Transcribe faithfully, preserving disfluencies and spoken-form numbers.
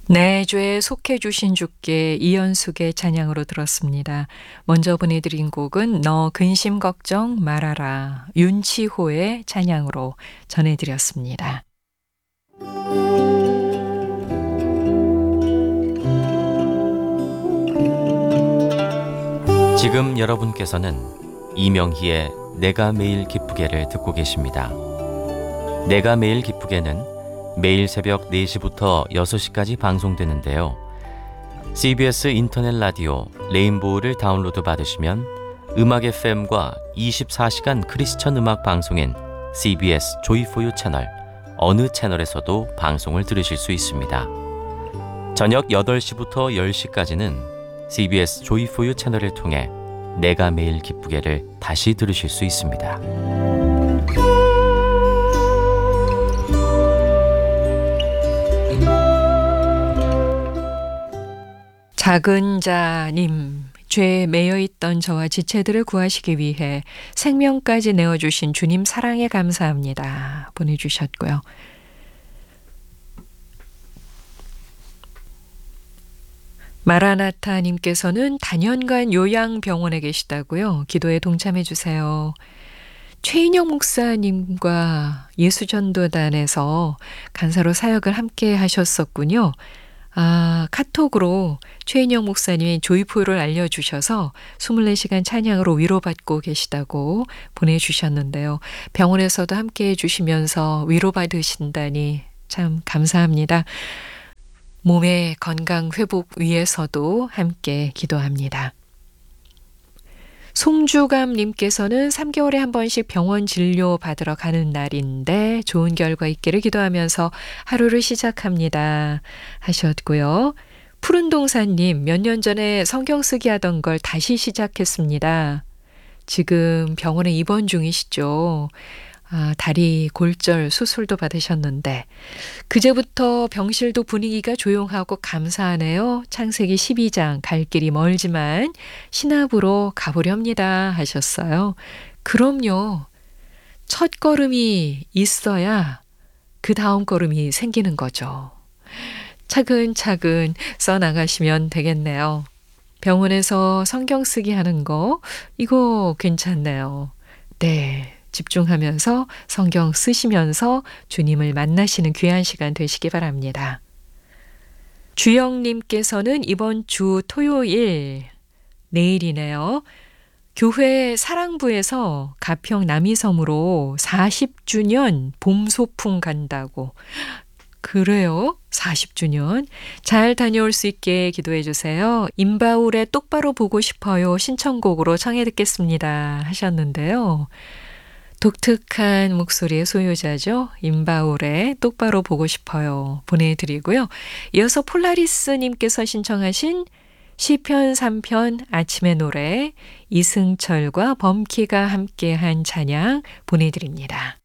내 죄에 속해 주신 주께 이연숙의 찬양으로 들었습니다. 먼저 보내드린 곡은 너 근심 걱정 말아라 윤치호의 찬양으로 전해드렸습니다. 지금 여러분께서는 이명희의 내가 매일 기쁘게를 듣고 계십니다. 내가 매일 기쁘게는 매일 새벽 네 시부터 여섯 시까지 방송되는데요. 씨비에스 인터넷 라디오 레인보우를 다운로드 받으시면 음악 에프엠과 이십사 시간 크리스천 음악 방송인 씨비에스 조이포유 채널 어느 채널에서도 방송을 들으실 수 있습니다. 저녁 여덟 시부터 열 시까지는 씨비에스 조이포유 채널을 통해 내가 매일 기쁘게를 다시 들으실 수 있습니다. 작은 자님, 죄에 매여있던 저와 지체들을 구하시기 위해 생명까지 내어주신 주님 사랑에 감사합니다. 보내주셨고요. 마라나타님께서는 단연간 요양병원에 계시다고요. 기도에 동참해 주세요. 최인영 목사님과 예수전도단에서 간사로 사역을 함께 하셨었군요. 아, 카톡으로 최인영 목사님의 조이포유를 알려주셔서 이십사 시간 찬양으로 위로받고 계시다고 보내주셨는데요. 병원에서도 함께 해주시면서 위로받으신다니 참 감사합니다. 몸의 건강 회복 위해서도 함께 기도합니다. 송주감님께서는 삼 개월에 한 번씩 병원 진료 받으러 가는 날인데 좋은 결과 있기를 기도하면서 하루를 시작합니다 하셨고요. 푸른동산님, 몇 년 전에 성경 쓰기 하던 걸 다시 시작했습니다. 지금 병원에 입원 중이시죠. 아, 다리 골절 수술도 받으셨는데 그제부터 병실도 분위기가 조용하고 감사하네요. 창세기 십이 장 갈 길이 멀지만 신압으로 가보렵니다 하셨어요. 그럼요. 첫 걸음이 있어야 그 다음 걸음이 생기는 거죠. 차근차근 써나가시면 되겠네요. 병원에서 성경 쓰기 하는 거 이거 괜찮네요. 네. 집중하면서 성경 쓰시면서 주님을 만나시는 귀한 시간 되시기 바랍니다. 주영님께서는 이번 주 토요일, 내일이네요. 교회 사랑부에서 가평 남이섬으로 사십 주년 봄 소풍 간다고. 그래요? 사십 주년. 잘 다녀올 수 있게 기도해 주세요. 임바울의 똑바로 보고 싶어요. 신청곡으로 청해 듣겠습니다 하셨는데요. 독특한 목소리의 소유자죠. 임바울의 똑바로 보고 싶어요 보내드리고요. 이어서 폴라리스님께서 신청하신 시편 삼 편 아침의 노래 이승철과 범키가 함께한 찬양 보내드립니다.